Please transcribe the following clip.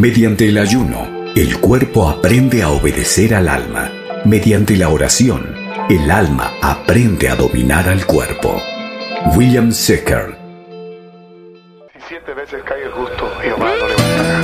Mediante el ayuno, el cuerpo aprende a obedecer al alma. Mediante la oración, el alma aprende a dominar al cuerpo. William Secker. Si 7 veces cae el justo, Jehová no le va a sacar.